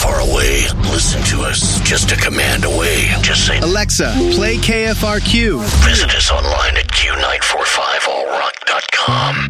far away. Listen to us just a command away. Just say, Alexa, play KFRQ. Visit us online at Q945allrock.com.